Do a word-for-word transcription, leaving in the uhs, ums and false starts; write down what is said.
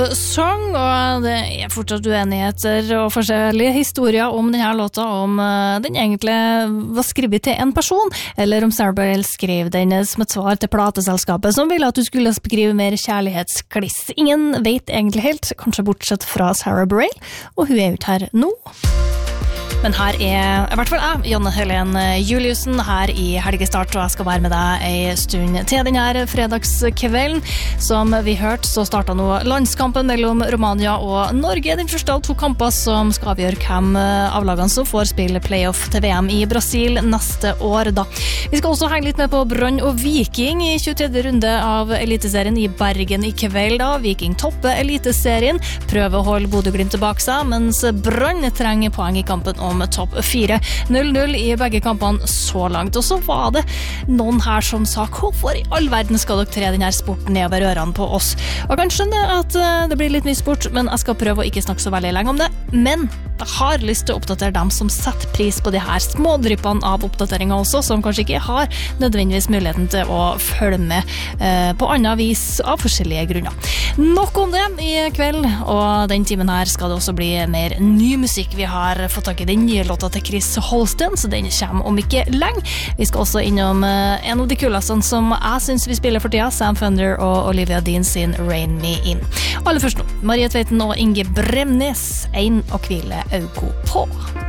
Song, og det er fortsatt uenigheter og forskjellige historier om denne låta, om den egentlig var skrevet til en person, eller om Sarah Bareilles skrev den som et svar til plateselskapet, som ville at du skulle skrive mer kjærlighetskliss. Ingen vet egentlig helt, kanskje bortsett fra Sarah Bareilles, og hun er ute her nå. Men her er i hvert fall jeg, Janne Helen Juliussen, her i Helgestart, og jeg skal være med deg en stund til denne fredagskvelden. Som vi hørte, så startet nå landskampen mellom Romania og Norge, den første av to kamper som skal avgjøre hvem av lagene som får spille playoff til V M i Brasil neste år. Da. Vi skal også henge litt med på Brann og Viking i tjuetredje runde av Eliteserien i Bergen i kveld. Da. Viking topper Eliteserien, prøver å holde Bodø-Glimt tilbake seg, mens Brann trenger poeng i kampen om om topp fire. null null i begge kampene så langt. Og så var det noen her som sa, hvorfor i all verden skal dere tre denne sporten nedover ørene på oss? Og jeg kan skjønne at det blir litt mye sport, men jeg skal prøve å ikke snakke så veldig lenge om det. Men jeg har lyst til å oppdatere dem som setter pris på de her smådryppene av oppdateringer også, som kanskje ikke har nødvendigvis muligheten til å følge med eh, på annen vis av forskjellige grunner. Nok om det i kveld, og den timen her skal det også bli mer ny musikk. Vi har fått tak i den nye låta til Chris Holsten, så den kommer om ikke lenge. Vi skal også innom eh, en av de kuleste som jeg synes vi spiller for tida, Sam Fender og Olivia Dean sin Rain Me In. Aller først nå, Marie Tveiten og Inge Bremnes, Ein og hvile augo på.